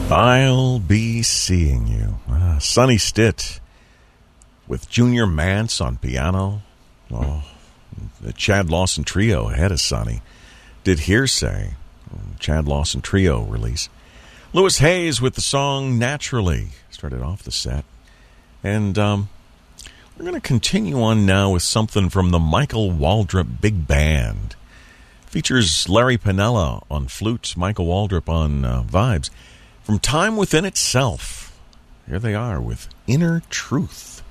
I'll be seeing you. Sonny Stitt with Junior Mance on piano. Oh, the Chad Lawson Trio ahead of Sonny did Hearsay, Chad Lawson Trio release. Louis Hayes with the song Naturally started off the set. And we're going to continue on now with something from the Michael Waldrop Big Band. Features Larry Piniella on flute, Michael Waldrop on vibes. From Time Within Itself, here they are with Inner Truth.